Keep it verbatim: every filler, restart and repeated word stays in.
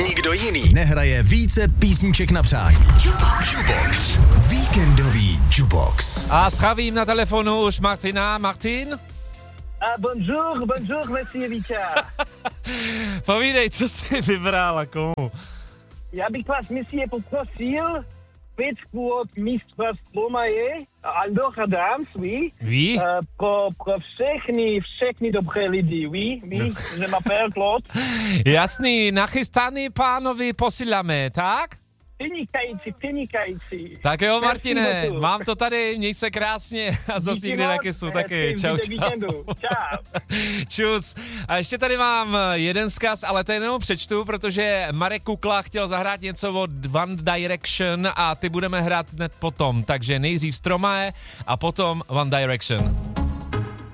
Nikdo jiný nehraje více písniček na přání. Jukebox. Jukebox. Víkendový Jukebox. A zdravím na telefonu už Martina. Martin? A bonjour, bonjour, monsieur Víča. Povídej, co jsi vybral a komu? Já bych vás, monsieur, poprosil pětku od mistra Stromae, Aldora Dams, oui. Oui. Uh, pro, pro všechny, všechny dobré lidi, oui, oui, je m'appelle Claude. Jasný, nachystaný pánovi posíláme, tak? Vynikající, vynikající. Tak jo, Merci Martine, beaucoup. mám to tady, měj se krásně a zase někdy na kysu taky. Čau, čau. Čau. Čus. A ještě tady mám jeden vzkaz, ale to jenom přečtu, protože Marek Kukla chtěl zahrát něco od One Direction a ty budeme hrát hned potom. Takže nejdřív Stromae a potom One Direction.